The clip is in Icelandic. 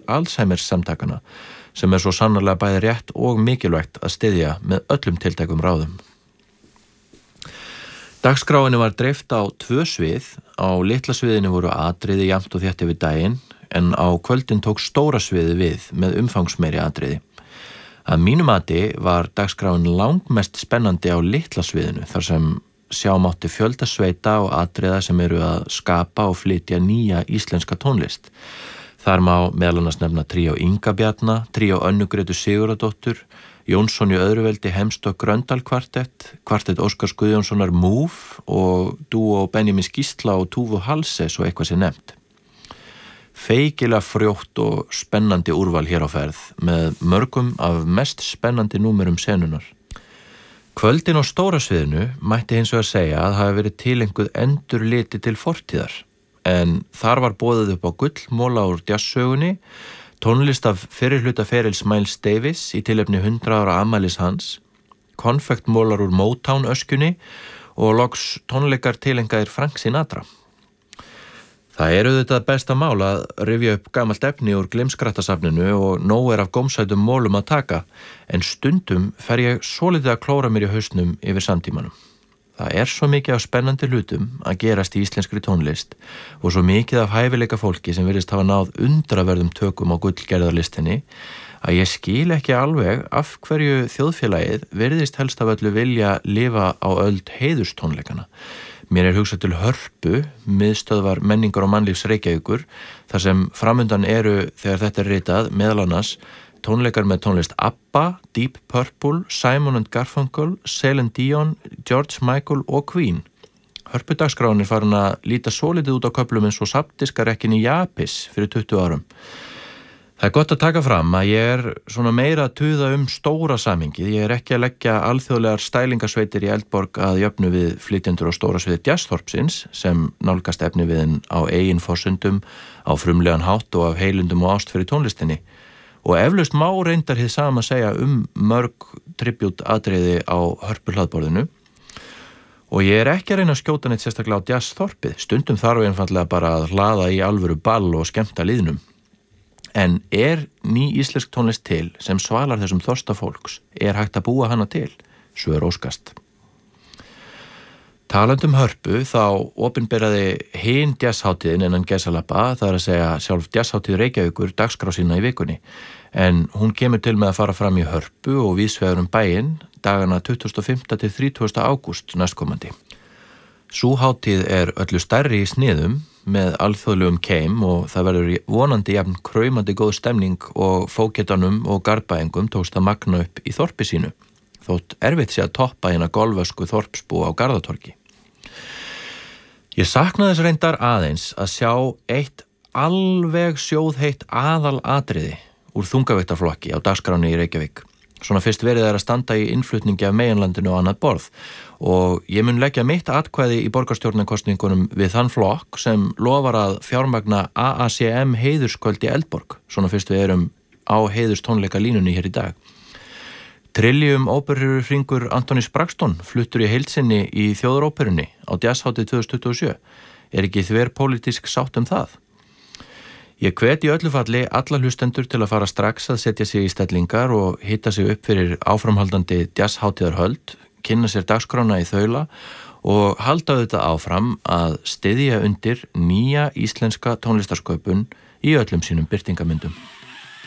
Alzheimers samtakana, sem svo sannarlega bæði rétt og mikilvægt að styðja með öllum tiltækum ráðum. Dagskráinni var dreift á 2 svið, á litla sviðinu voru atriði jafnt og þétt yfir daginn, en á kvöldin tók stóra sviði við með umfangsmeiri atriði. Að mínu mati var dagskráin langmest spennandi á litla sviðinu, þar sem sjá mátti fjölda sveita og atriða sem eru að skapa og flytja nýja íslenska tónlist. Þar má meðal annars nefna tríó Inga Bjarna, tríó Önnu Grétu Sigurðardóttur, Jónsson í Öðruveldi Hemstökk Gröndal kvartett, kvartett Óskars Guðjónssonar Move og dúó Benjamins Gísla og Túfu Halse, svo eitthvað sé nefnt. Feikilega frjótt og spennandi úrval hér á ferð með mörgum af mest spennandi númerum senunar. Kvöldin á stóra sviðinu mætti hins vegar segja að hafi verið tileinkuð endurliti til fortíðar, en þar var boðið upp á gullmola úr jazzsögunni, tónlist af fyrirhluta ferils Miles Davis í tilefni 100 ára afmælis hans, konfektmólar úr Motown öskjunni og loks tónleikar tileinkaðir Frank Sinatra. Það auðvitað besta mál að rifja upp gamalt efni úr glimskrattasafninu og nóg af gómsætum mólum að taka, en stundum fer ég svolítið að klóra mér í hausnum yfir samtímanum. Það svo mikið af spennandi hlutum að gerast í íslenskri tónlist og svo mikið af hæfileika fólki sem virðist hafa náð undraverðum tökum á gullgerðarlistinni að ég skil ekki alveg af hverju þjóðfélagið virðist helst af öllu vilja lifa á öld heiðurstónleikana. Mér hugsað til Hörpu, miðstöðvar menningar og mannlífs Reykjavíkur, þar sem framundan eru, þegar þetta ritað, meðal annars tónleikar með tónlist ABBA, Deep Purple, Simon & Garfunkel, Celine Dion, George Michael og Queen. Hörpudagsskráin farin að líta svolítið út á köflum eins og safndiskarekkin í Japis fyrir 20 árum. Það gott að taka fram að ég svona meira að tuða stóra samhengið. Ég ekki að leggja alþjóðlegar stælingasveitir í Eldborg að jöfnu við flytjendur á stóra sviði jazzþorpsins sem nálgast efniviðin á eigin forsundum, á frumlegan hátt og af heilundum og ást fyrir tónlistinni. Og eflaust má reyndar hið sama segja mörg tribute atriði á Hörpuhlaðborðinu. Og ég ekki að reyna að skjóta neitt sérstaklega á jazzþorpið. Stundum þarf ég einfaldlega bara að hlaða í alvöru ball og skemmta liðnum. En ný íslensk tónlist til sem svalar þessum þorsta fólks? Hægt að búa hana til? Svör óskast. Talandi Hörpu þá opinberaði hin jazzhátíðin innan gæsalappa, það að segja sjálf jazzhátíð Reykjavíkur dagskrá sína í vikunni. En hún kemur til með að fara fram í Hörpu og víðsvegar bæinn dagana 25. til 30. ágúst næstkomandi. Sú hátíð öllu stærri í sniðum með alþjóðlegum keim og það verður vonandi jafn kraumandi góð stemning og fógetanum og garbaengum tókst að magna upp í þorpi sínu, þótt erfitt sé að toppa hérna golfösku þorpsbú á Garðatorgi. Ég saknaði þess reyndar aðeins að sjá eitt alveg sjóðheitt aðalatriði úr þungaviktarflokki á dagskráni í Reykjavík. Svona fyrst verið að standa í innflutningi af meginlandinu og annað borð og ég mun leggja mitt atkvæði í borgarstjórnarkosningunum við þann flokk sem lofar að fjármagna AACM heiðurskvöld í Eldborg, svona fyrst við á heiðurstónleika línunni hér í dag. Trillium óperuhringur Antonis Braxton fluttur í heilsinni í Þjóðaróperunni á jazzhátíð 2027. Ekki þverpólitísk sátt það? Ég hvet í öllu falli alla hlustendur til að fara strax að setja sig í stellingar og hitta sig upp fyrir áframhaldandi jazzhátíðarhöld, kynna sér dagskrána í þaula og halda auðvitað áfram að styðja undir nýja íslenska tónlistarsköpun í öllum sínum birtingamyndum.